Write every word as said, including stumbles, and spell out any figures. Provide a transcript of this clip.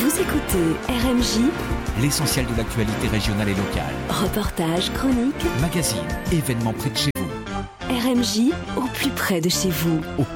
Vous écoutez R M J, l'essentiel de l'actualité régionale et locale. Reportages, chroniques, Magazine, événements près de chez vous. R M J au plus près de chez vous. Au